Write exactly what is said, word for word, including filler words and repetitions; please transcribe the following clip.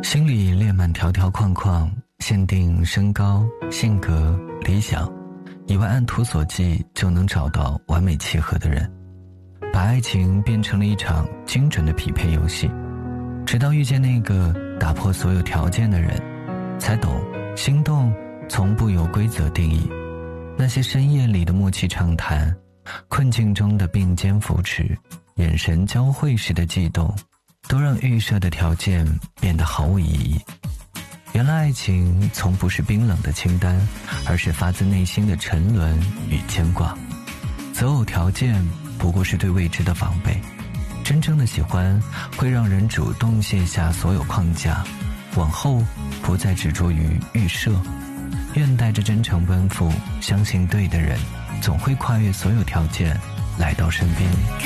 心里列满条条框框，限定身高、性格、理想，以为按图索骥就能找到完美契合的人，把爱情变成了一场精准的匹配游戏。直到遇见那个打破所有条件的人，才懂心动从不由规则定义。那些深夜里的默契畅谈，困境中的并肩扶持，眼神交汇时的悸动，都让预设的条件变得毫无意义。原来爱情从不是冰冷的清单，而是发自内心的沉沦与牵挂。择偶条件不过是对未知的防备，真正的喜欢会让人主动卸下所有框架，往后不再执着于预设。愿带着真诚奔赴，相信对的人总会跨越所有条件来到身边。